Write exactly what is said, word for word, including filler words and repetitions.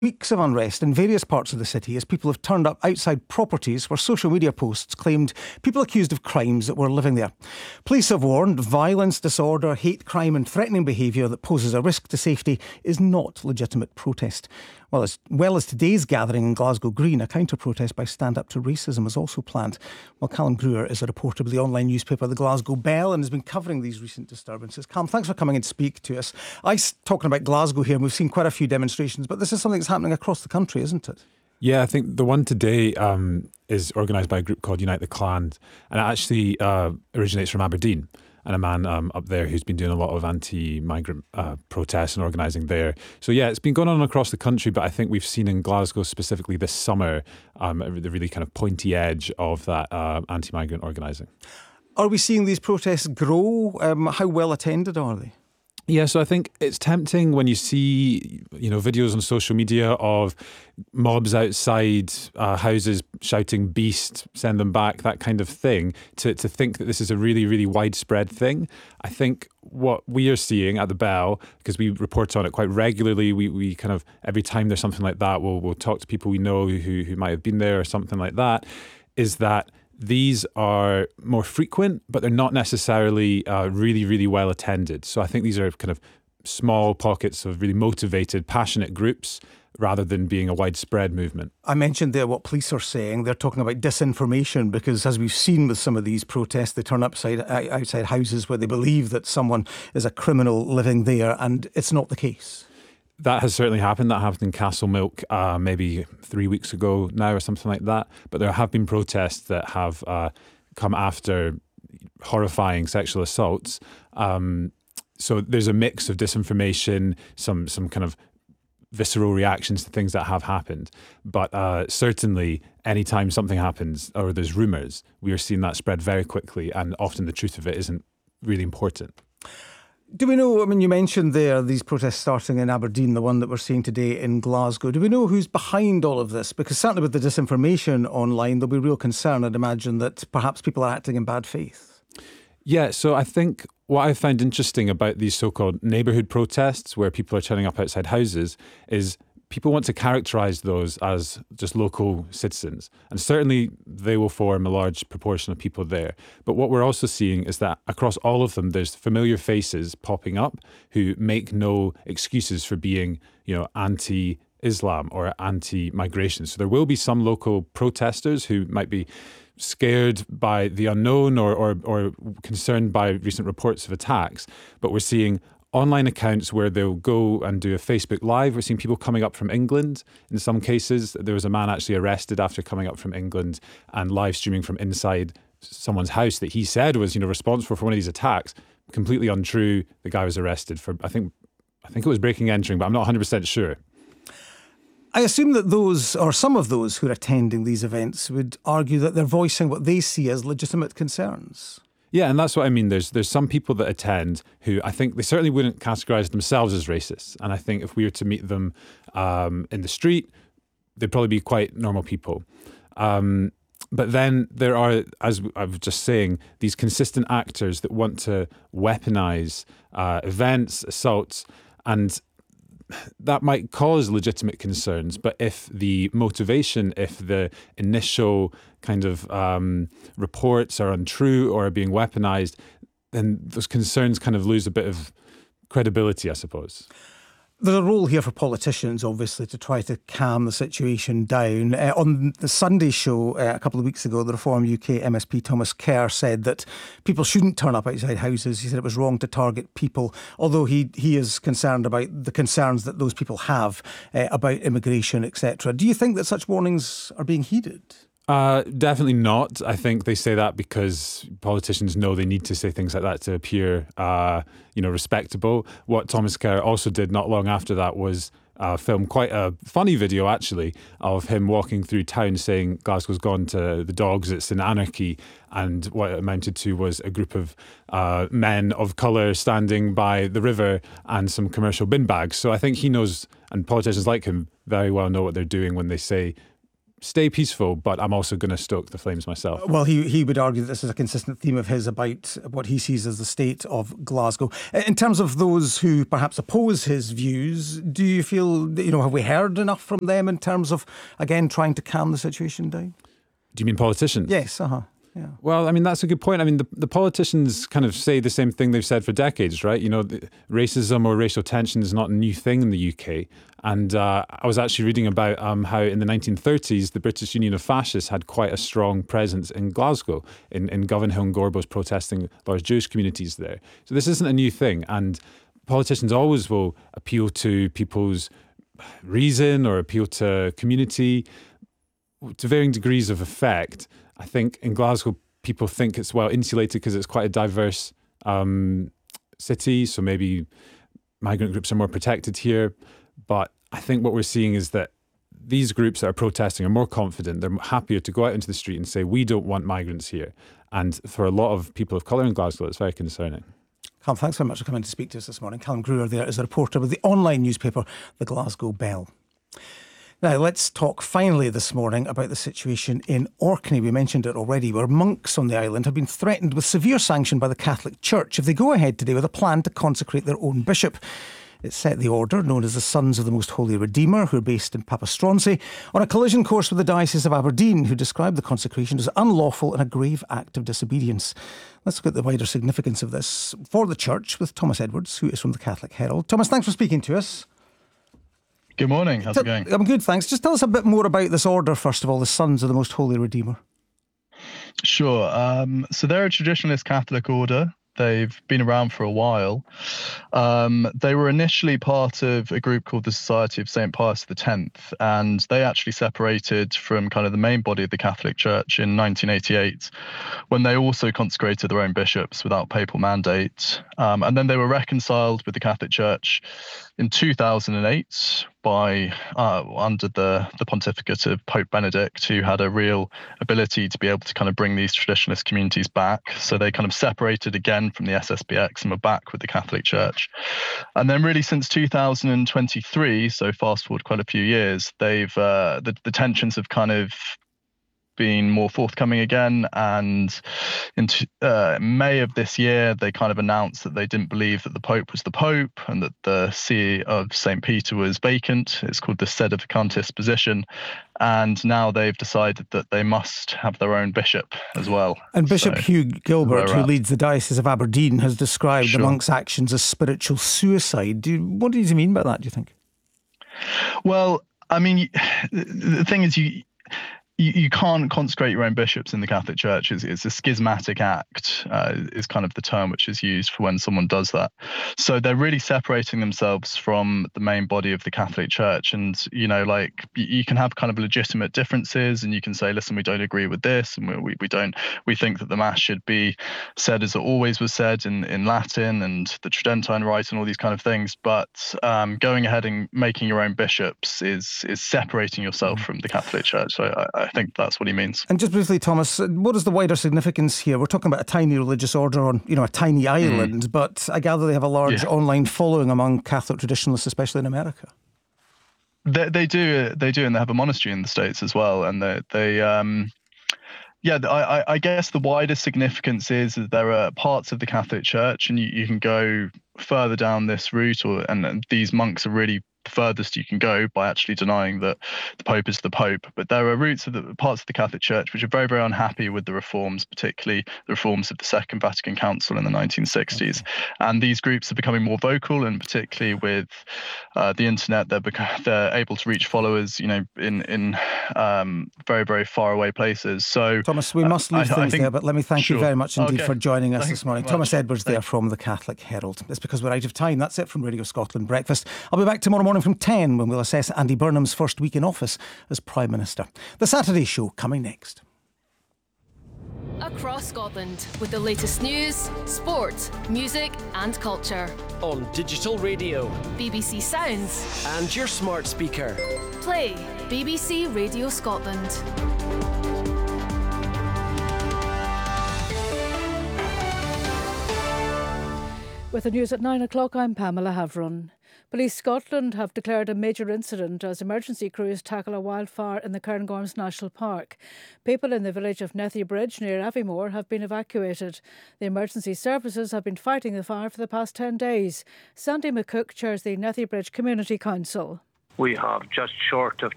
Weeks of unrest in various parts of the city as people have turned up outside properties where social media posts claimed people accused of crimes that were living there. Police have warned violence, disorder, hate crime and threatening behaviour that poses a risk to safety is not legitimate protest. Well, as well as today's gathering in Glasgow Green, a counter-protest by Stand Up to Racism is also planned. Well, Callum Greer is a reporter with the online newspaper The Glasgow Bell and has been covering these recent disturbances. Callum, thanks for coming and speak to us. I talking about Glasgow here, and we've seen quite a few demonstrations, but this is something that's happening across the country, isn't it? Yeah, I think the one today um, is organised by a group called Unite the Clan, and it actually uh, originates from Aberdeen. And a man um, up there who's been doing a lot of anti-migrant uh, protests and organising there. So yeah, it's been going on across the country, but I think we've seen in Glasgow specifically this summer um, the really kind of pointy edge of that uh, anti-migrant organising. Are we seeing these protests grow? Um, how well attended are they? Yeah, so I think it's tempting when you see, you know, videos on social media of mobs outside uh, houses shouting "beast, send them back," that kind of thing, to, to think that this is a really, really widespread thing. I think what we are seeing at the Bell, because we report on it quite regularly, we we kind of, every time there's something like that, we'll, we'll talk to people we know who, who might have been there or something like that, is that these are more frequent, but they're not necessarily uh, really, really well attended. So I think these are kind of small pockets of really motivated, passionate groups rather than being a widespread movement. I mentioned there what police are saying. They're talking about disinformation because, as we've seen with some of these protests, they turn up outside, outside houses where they believe that someone is a criminal living there, and it's not the case. That has certainly happened. That happened in Castlemilk uh, maybe three weeks ago now or something like that. But there have been protests that have uh, come after horrifying sexual assaults. Um, so there's a mix of disinformation, some some kind of visceral reactions to things that have happened. But uh, certainly anytime something happens or there's rumours, we are seeing that spread very quickly, and often the truth of it isn't really important. Do we know, I mean, you mentioned there these protests starting in Aberdeen, the one that we're seeing today in Glasgow. Do we know who's behind all of this? Because certainly with the disinformation online, there'll be real concern, I'd imagine, that perhaps people are acting in bad faith. Yeah, so I think what I found interesting about these so-called neighbourhood protests, where people are turning up outside houses, is people want to characterise those as just local citizens. And certainly they will form a large proportion of people there. But what we're also seeing is that across all of them, there's familiar faces popping up who make no excuses for being, you know, anti-Islam or anti-migration. So there will be some local protesters who might be scared by the unknown or, or, or concerned by recent reports of attacks. But we're seeing online accounts where they'll go and do a Facebook Live. We're seeing people coming up from England. In some cases, there was a man actually arrested after coming up from England and live streaming from inside someone's house that he said was, you know, responsible for one of these attacks. Completely untrue. The guy was arrested for, I think, I think it was breaking and entering, but I'm not one hundred percent sure. I assume that those, or some of those who are attending these events would argue that they're voicing what they see as legitimate concerns. Yeah, and that's what I mean. There's there's some people that attend who I think they certainly wouldn't categorise themselves as racist. And I think if we were to meet them um, in the street, they'd probably be quite normal people. Um, but then there are, as I was just saying, these consistent actors that want to weaponise uh, events, assaults, and that might cause legitimate concerns. But if the motivation, if the initial kind of um, reports are untrue or are being weaponized, then those concerns kind of lose a bit of credibility, I suppose. There's a role here for politicians, obviously, to try to calm the situation down. Uh, on the Sunday show uh, a couple of weeks ago, the Reform U K M S P Thomas Kerr said that people shouldn't turn up outside houses. He said it was wrong to target people, although he he is concerned about the concerns that those people have uh, about immigration, et cetera. Do you think that such warnings are being heeded? Uh, definitely not. I think they say that because politicians know they need to say things like that to appear, uh, you know, respectable. What Thomas Kerr also did not long after that was uh, film quite a funny video, actually, of him walking through town saying Glasgow's gone to the dogs, it's an anarchy. And what it amounted to was a group of uh, men of colour standing by the river and some commercial bin bags. So I think he knows, and politicians like him very well know what they're doing when they say stay peaceful, but I'm also going to stoke the flames myself. Well, he he would argue that this is a consistent theme of his about what he sees as the state of Glasgow. In terms of those who perhaps oppose his views, do you feel, you know, have we heard enough from them in terms of, again, trying to calm the situation down? Do you mean politicians? Yes, uh-huh. Yeah. Well, I mean, that's a good point. I mean, the, the politicians kind of say the same thing they've said for decades, right? You know, the, racism or racial tension is not a new thing in the U K. And uh, I was actually reading about um, how in the nineteen thirties, the British Union of Fascists had quite a strong presence in Glasgow, in, in Govanhill and Gorbals protesting large Jewish communities there. So this isn't a new thing. And politicians always will appeal to people's reason or appeal to community to varying degrees of effect. I think in Glasgow, people think it's well insulated because it's quite a diverse um, city. So maybe migrant groups are more protected here. But I think what we're seeing is that these groups that are protesting are more confident. They're happier to go out into the street and say, we don't want migrants here. And for a lot of people of colour in Glasgow, it's very concerning. Callum, thanks very much for coming to speak to us this morning. Callum Greer there is a reporter with the online newspaper, The Glasgow Bell. Now, let's talk finally this morning about the situation in Orkney. We mentioned it already, where monks on the island have been threatened with severe sanction by the Catholic Church if they go ahead today with a plan to consecrate their own bishop. It set the order, known as the Sons of the Most Holy Redeemer, who are based in Papastronsay, on a collision course with the Diocese of Aberdeen, who described the consecration as unlawful and a grave act of disobedience. Let's look at the wider significance of this for the Church with Thomas Edwards, who is from the Catholic Herald. Thomas, thanks for speaking to us. Good morning. How's it going? I'm good, thanks. Just tell us a bit more about this order, first of all, the Sons of the Most Holy Redeemer. Sure. Um, so they're a traditionalist Catholic order. They've been around for a while. Um, they were initially part of a group called the Society of Saint Pius X, and they actually separated from kind of the main body of the Catholic Church in nineteen eighty-eight, when they also consecrated their own bishops without papal mandate. Um, and then they were reconciled with the Catholic Church in two thousand eight by uh, under the, the pontificate of Pope Benedict, who had a real ability to be able to kind of bring these traditionalist communities back. So they kind of separated again from the S S B X and were back with the Catholic Church. And then really since two thousand twenty-three, so fast forward quite a few years, they've uh, the, the tensions have kind of been more forthcoming again, and in uh, May of this year they kind of announced that they didn't believe that the Pope was the Pope and that the see of Saint Peter was vacant. It's called the sedevacantist position, and now they've decided that they must have their own bishop as well. And Bishop so, Hugh Gilbert, who leads the Diocese of Aberdeen, has described sure. the monks' actions as spiritual suicide. Do you, what does he mean by that, do you think? Well, I mean, the thing is, you You, you can't consecrate your own bishops in the Catholic Church. It's, it's a schismatic act, uh, is kind of the term which is used for when someone does that. So they're really separating themselves from the main body of the Catholic Church. And, you know, like you can have kind of legitimate differences and you can say, listen, we don't agree with this. And we, we don't, we think that the Mass should be said as it always was said in, in Latin and the Tridentine Rite and all these kind of things. But um, going ahead and making your own bishops is, is separating yourself from the Catholic Church. So I, I I think that's what he means. And just briefly, Thomas, what is the wider significance here? We're talking about a tiny religious order on, you know, a tiny island, mm. but I gather they have a large yeah. online following among Catholic traditionalists, especially in America. They, they do, they do, and they have a monastery in the States as well. And they, they um, yeah, I, I guess the wider significance is that there are parts of the Catholic Church, and you, you can go further down this route, or and, and these monks are really the furthest you can go by actually denying that the Pope is the Pope. But there are roots of the parts of the Catholic Church which are very, very unhappy with the reforms, particularly the reforms of the Second Vatican Council in the nineteen sixties. Okay. And these groups are becoming more vocal, and particularly with uh, the internet, they're beca- they're able to reach followers, you know, in in um, very, very far away places. So, Thomas, we must leave uh, things think, there, but let me thank sure. you very much indeed okay. for joining us Thanks this morning. Thomas Edwards Thanks. there from the Catholic Herald. It's because we're out of time. That's it from Radio Scotland Breakfast. I'll be back tomorrow morning from ten when we'll assess Andy Burnham's first week in office as Prime Minister. The Saturday Show coming next. Across Scotland with the latest news, sport, music and culture. On digital radio, B B C Sounds and your smart speaker. Play B B C Radio Scotland. With the news at nine o'clock, I'm Pamela Havron. Police Scotland have declared a major incident as emergency crews tackle a wildfire in the Cairngorms National Park. People in the village of Nethybridge near Aviemore have been evacuated. The emergency services have been fighting the fire for the past ten days. Sandy McCook chairs the Nethybridge Community Council. We have just short of